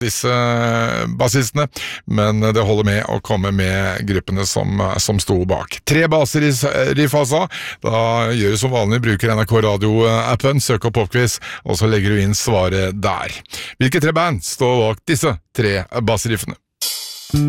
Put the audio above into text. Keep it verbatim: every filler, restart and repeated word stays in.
disse bassistene, men det holder med å komme med gruppene som, som sto bak. Tre baser i riff altså, da gjør du som vanlig, bruker N R K Radio-appen, søk opp Popquiz, og så legger du inn svaret der. Hvilke tre band står bak disse tre bassriffene?